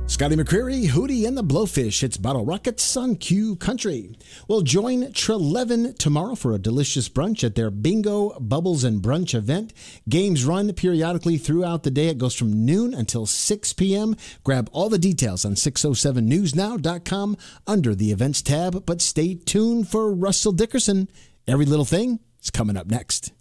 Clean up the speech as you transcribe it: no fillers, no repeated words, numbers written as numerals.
Scotty McCreery, Hootie and the Blowfish. It's Bottle Rockets on Q Country. Well, join Trelevin tomorrow for a delicious brunch at their Bingo Bubbles and Brunch event. Games run periodically throughout the day. It goes from noon until 6 p.m. Grab all the details on 607newsnow.com under the events tab. But stay tuned for Russell Dickerson. Every Little Thing is coming up next.